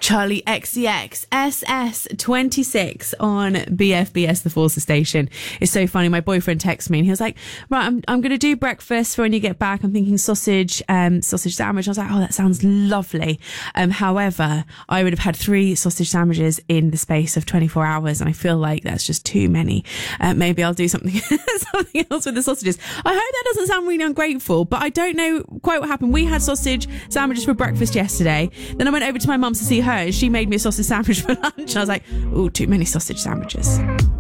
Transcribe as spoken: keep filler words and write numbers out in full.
Charlie X C X S S twenty-six on B F B S, the Forces station. It's so funny. My boyfriend texted me and he was like, right, I'm I'm going to do breakfast for when you get back. I'm thinking sausage, um, sausage sandwich. I was like, oh, that sounds lovely. Um, however, I would have had three sausage sandwiches in the space of twenty-four hours. And I feel like that's just too many. Uh, maybe I'll do something, something else with the sausages. I hope that doesn't sound really ungrateful, but I don't know quite what happened. We had sausage sandwiches for breakfast yesterday. Then I went over to my mum's to see her and she made me a sausage sandwich for lunch. I was like, oh, too many sausage sandwiches.